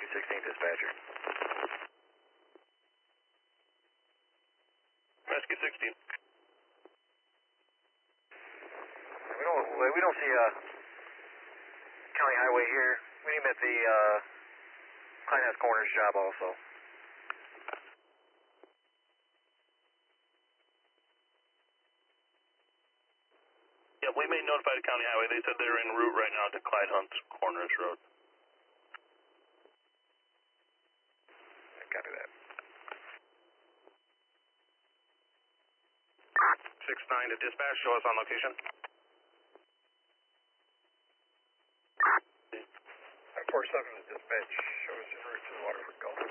Rescue 16 dispatcher. Rescue 16. We don't see a county highway here. We need him at the Kleinhaus Corners job also. Yeah, we may notify the county highway. They said they're en route right now to Kleinhaus Corners Road. Copy that. 6-9 to dispatch. Show us on location. 4-7 to dispatch. Show us en route to the Waterford Gulf.